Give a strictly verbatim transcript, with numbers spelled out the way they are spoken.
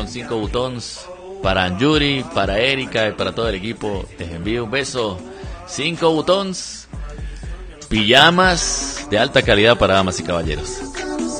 con cinco buttons para Anjuri, para Erika y para todo el equipo. Les envío un beso. Cinco buttons, pijamas de alta calidad para damas y caballeros.